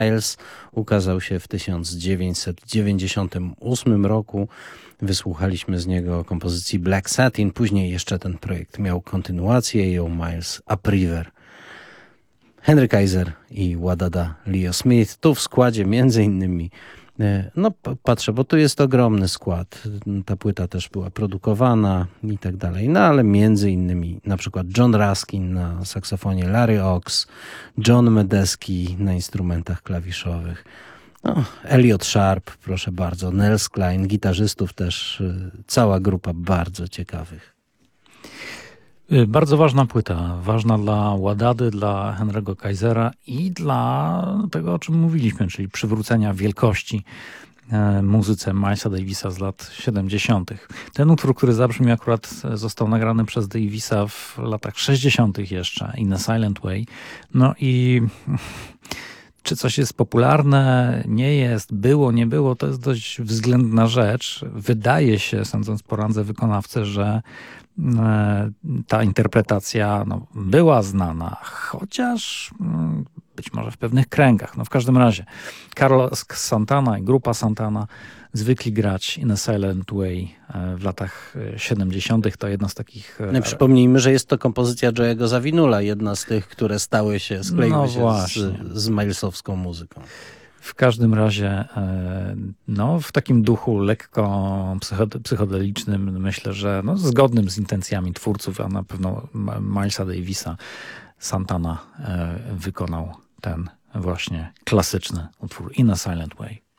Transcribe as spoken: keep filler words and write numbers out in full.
Miles ukazał się w tysiąc dziewięćset dziewięćdziesiątym ósmym roku. Wysłuchaliśmy z niego kompozycji Black Satin. Później jeszcze ten projekt miał kontynuację, ją Miles Upriver. Henry Kaiser i Wadada Leo Smith. Tu w składzie między innymi, no patrzę, bo tu jest ogromny skład. Ta płyta też była produkowana i tak dalej. No ale między innymi na przykład John Ruskin na saksofonie, Larry Ox, John Medeski na instrumentach klawiszowych. No, Elliot Sharp, proszę bardzo, Nels Klein, gitarzystów też, cała grupa bardzo ciekawych. Bardzo ważna płyta, ważna dla Wadady, dla Henry'ego Kaisera i dla tego, o czym mówiliśmy, czyli przywrócenia wielkości muzyce Milesa Davisa z lat siedemdziesiątych. Ten utwór, który zabrzmi, akurat został nagrany przez Davisa w latach sześćdziesiątych jeszcze, In a Silent Way. No i czy coś jest popularne, nie jest, było, nie było, to jest dość względna rzecz. Wydaje się, sądząc po randze wykonawcy, że ta interpretacja no, była znana, chociaż być może w pewnych kręgach. No w każdym razie Carlos Santana i grupa Santana zwykli grać In a Silent Way w latach siedemdziesiątych. To jedna z takich... No, przypomnijmy, że jest to kompozycja Joe'ego Zawinula, jedna z tych, które stały się, skleiły no się z, z Milesowską muzyką. W każdym razie, no, w takim duchu lekko psychodelicznym, myślę, że no, zgodnym z intencjami twórców, a na pewno Milesa Davisa, Santana wykonał ten właśnie klasyczny utwór In a Silent Way.